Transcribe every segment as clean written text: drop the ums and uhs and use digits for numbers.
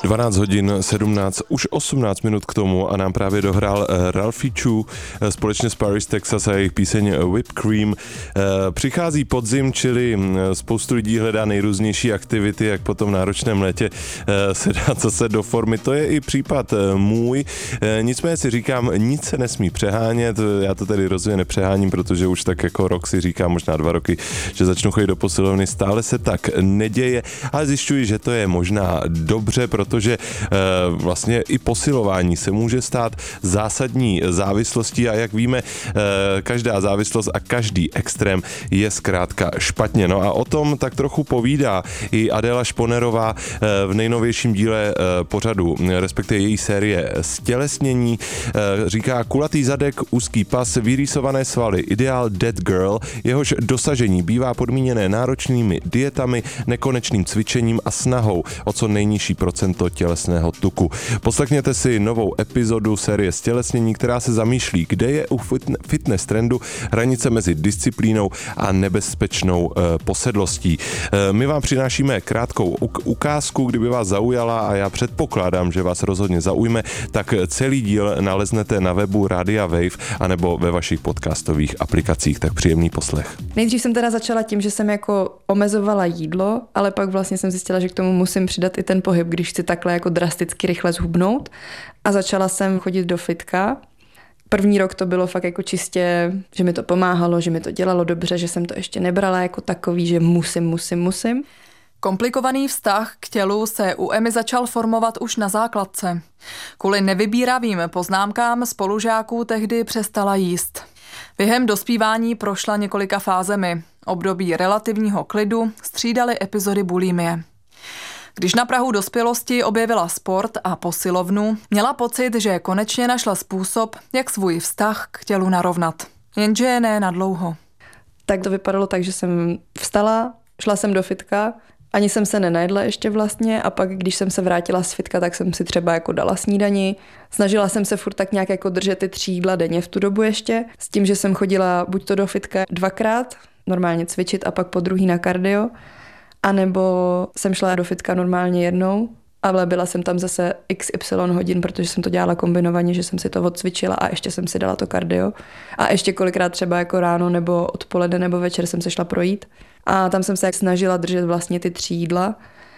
12 hodin 17, už 18 minut k tomu a nám právě dohrál Ralphie Chu společně s Paris, Texas a jejich píseň Whipped Cream. Přichází podzim, čili spoustu lidí hledá nejrůznější aktivity, jak po tom náročném létě se dát zase do formy. To je i případ můj. Nicméně si říkám, nic se nesmí přehánět. Já to tedy rozhodně nepřeháním, protože už tak jako rok si říkám, možná 2 roky, že začnu chodit do posilovny. Stále se tak neděje, ale zjišťuji, že to je možná dobře, protože vlastně i posilování se může stát zásadní závislostí a jak víme, každá závislost a každý extrém je zkrátka špatně. No a o tom tak trochu povídá i Adéla Šponerová v nejnovějším díle pořadu, respektive její série Stělesnění. Říká kulatý zadek, úzký pas, vyrýsované svaly, ideál dead girl, jehož dosažení bývá podmíněné náročnými dietami, nekonečným cvičením a snahou o co nejnižší procento tělesného tuku. Poslechněte si novou epizodu série Stělesnění, která se zamýšlí, kde je u fitness trendu hranice mezi disciplínou a nebezpečnou posedlostí. My vám přinášíme krátkou ukázku, kdyby vás zaujala a já předpokládám, že vás rozhodně zaujme, tak celý díl naleznete na webu Rádia Wave anebo ve vašich podcastových aplikacích, tak příjemný poslech. Nejdřív jsem teda začala tím, že jsem jako omezovala jídlo, ale pak vlastně jsem zjistila, že k tomu musím přidat i ten pohyb, když chci takhle jako drasticky rychle zhubnout, a začala jsem chodit do fitka. První rok to bylo fakt jako čistě, že mi to pomáhalo, že mi to dělalo dobře, že jsem to ještě nebrala jako takový, že musím. Komplikovaný vztah k tělu se u Emy začal formovat už na základce. Kvůli nevybíravým poznámkám spolužáků tehdy přestala jíst. Během dospívání prošla několika fázemi. Období relativního klidu střídaly epizody bulimie. Když na prahu dospělosti objevila sport a posilovnu, měla pocit, že konečně našla způsob, jak svůj vztah k tělu narovnat. Jenže ne na dlouho. Tak to vypadalo tak, že jsem vstala, šla jsem do fitka, ani jsem se nenajedla ještě vlastně, a pak, když jsem se vrátila z fitka, tak jsem si třeba jako dala snídani. Snažila jsem se furt tak nějak jako držet ty 3 jídla denně v tu dobu ještě, s tím, že jsem chodila buď to do fitka 2krát, normálně cvičit, a pak po druhý na kardio, anebo jsem šla do fitka normálně jednou, ale byla jsem tam zase XY hodin, protože jsem to dělala kombinovaně, že jsem si to odcvičila a ještě jsem si dala to kardio. A ještě kolikrát třeba jako ráno nebo odpoledne nebo večer jsem se šla projít. A tam jsem se snažila držet vlastně ty 3 jídla,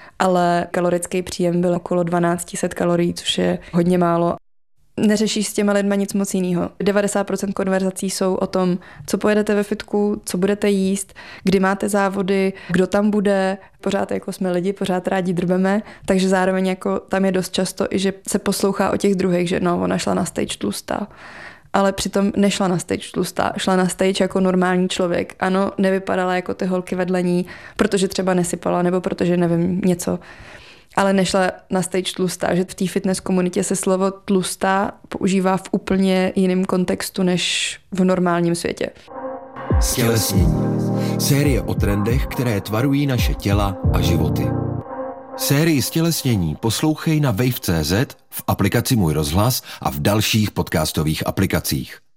ale kalorický příjem byl okolo 1200 kalorií, což je hodně málo. Neřešíš s těma lidma nic moc jiného. 90% konverzací jsou o tom, co pojedete ve fitku, co budete jíst, kdy máte závody, kdo tam bude. Pořád jako jsme lidi, pořád rádi drbeme, takže zároveň jako tam je dost často i, že se poslouchá o těch druhých, že no, ona šla na stage tlustá. Ale přitom nešla na stage tlustá, šla na stage jako normální člověk. Ano, nevypadala jako ty holky vedle ní, protože třeba nesypala, nebo protože nevím něco. Ale nešla na stage tlustá, že v té fitness komunitě se slovo tlustá používá v úplně jiném kontextu než v normálním světě. Stělesnění. Série o trendech, které tvarují naše těla a životy. Sérii Stělesnění poslouchej na wave.cz, v aplikaci Můj rozhlas a v dalších podcastových aplikacích.